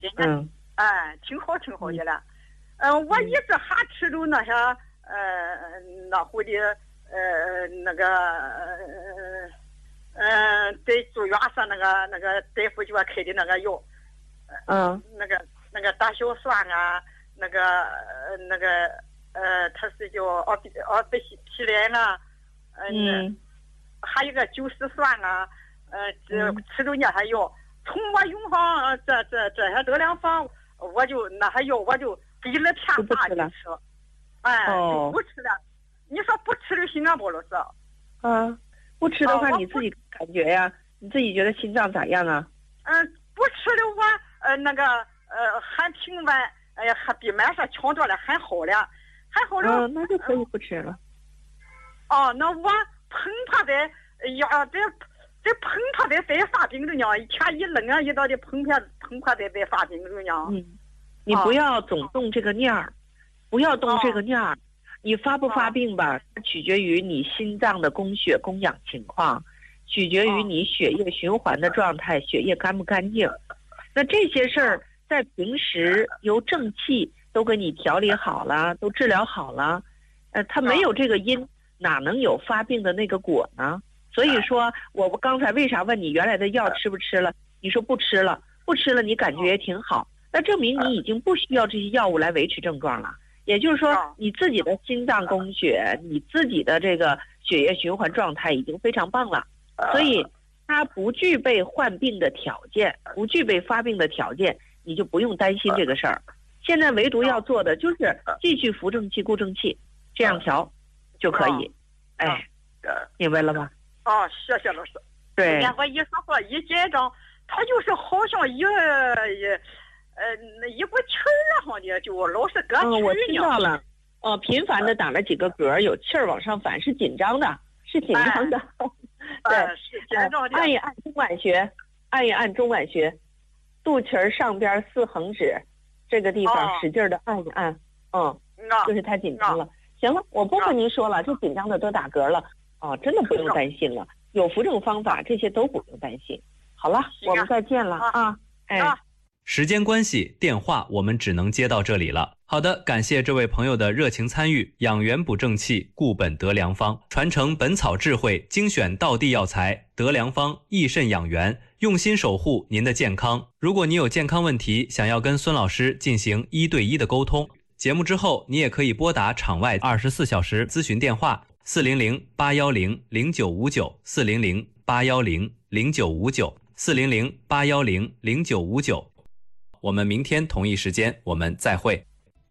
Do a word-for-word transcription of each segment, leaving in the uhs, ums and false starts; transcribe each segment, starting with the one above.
嗯， 哎，挺好挺好的了。嗯、呃，我一直还吃着那些呃那回的呃那个呃呃在住院上那个那个大夫给我开的那个药， 嗯， 那个那个大小酸啊，那个呃那个呃它是叫奥比奥比匹连啊，呃、 嗯， 还有个九十酸啊，呃这嗯吃着那些药，从我用上这这这些德良方，我就那些药我就给了片大的吃，哎， 哦就不吃了。你说不吃就心安不了是？ 啊，不吃的话哦你自己感觉呀？你自己觉得心脏咋样啊？ 嗯，不吃的我呃那个呃还挺晚，哎呀还比晚上强多了，还好了，还好了。 嗯，那就可以不吃了。 哦，那我碰怕的呀，这这碰怕的在发病着呢，一天一愣啊一道的碰怕碰怕的在发病着呢。 嗯，你不要总动这个念儿，不要动这个念儿。你发不发病吧，取决于你心脏的供血供氧情况，取决于你血液循环的状态，血液干不干净。那这些事儿在平时由正气都给你调理好了，都治疗好了，呃，它没有这个因，哪能有发病的那个果呢？所以说，我刚才为啥问你原来的药吃不吃了？你说不吃了，不吃了，你感觉也挺好，那证明你已经不需要这些药物来维持症状了。也就是说，你自己的心脏供血，你自己的这个血液循环状态已经非常棒了，所以它不具备患病的条件，不具备发病的条件，你就不用担心这个事儿。现在唯独要做的就是继续扶正气、固正气，这样调就可以。哎，明白了吗？ 哦，谢谢老师。 对， 我一说话一紧张，他就是好像一一。呃，那一股气儿好的，就老是搁气嗯，我知道了。哦，频繁的打了几个嗝，有气儿往上反，是紧张的，是紧张的。 对，是紧张的。 按一按中脘穴，按一按中脘穴，肚脐儿上边四横指这个地方使劲的按一按。嗯，就是太紧张了。行了，我不跟您说了，这紧张的都打嗝了。哦，真的不用担心了，有扶正方法，这些都不用担心。好了，我们再见了啊！哎。 时间关系，电话我们只能接到这里了。好的，感谢这位朋友的热情参与。养元补正气，固本得良方，传承本草智慧，精选道地药材，得良方益肾养元，用心守护您的健康。如果你有健康问题，想要跟孙老师进行一对一的沟通，节目之后你也可以拨打场外二十四小时咨询电话四零零八幺零零九五九四零零八幺零零九五九四零零八幺零零九五九。我们明天同一时间我们再会。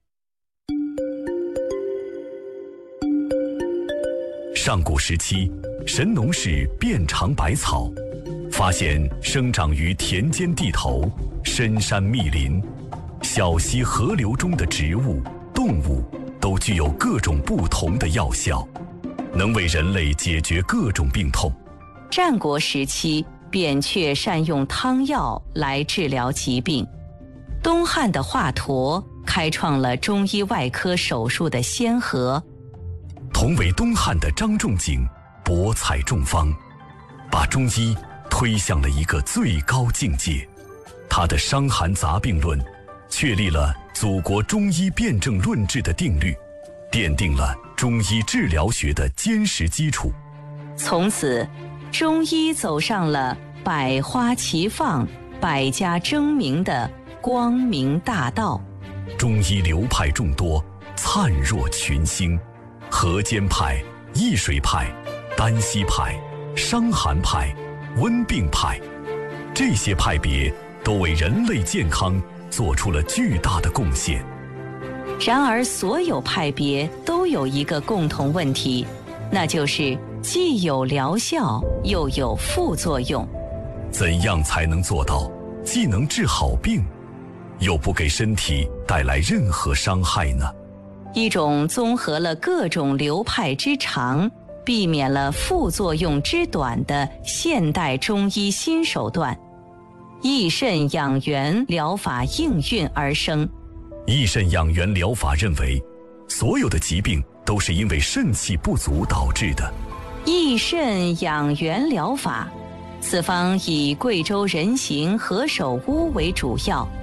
上古时期，神农氏遍尝百草，发现生长于田间地头、深山密林、小溪河流中的植物、动物都具有各种不同的药效，能为人类解决各种病痛。 战国时期，扁鹊善用汤药来治疗疾病。东汉的华佗开创了中医外科手术的先河。 同为东汉的张仲景博采众方，把中医推向了一个最高境界。他的《伤寒杂病论》确立了祖国中医辨证论治的定律，奠定了中医治疗学的坚实基础。 从此，中医走上了百花齐放、百家争鸣的光明大道。 中医流派众多，灿若群星，河间派、易水派、丹溪派、伤寒派、温病派，这些派别都为人类健康做出了巨大的贡献。 然而，所有派别都有一个共同问题，那就是既有疗效，又有副作用。 怎样才能做到既能治好病，又不给身体带来任何伤害呢？ 一种综合了各种流派之长，避免了副作用之短的现代中医新手段——益肾养元疗法应运而生。 益肾养元疗法认为，所有的疾病都是因为肾气不足导致的。 益肾养元疗法，此方以贵州人形何首乌为主要，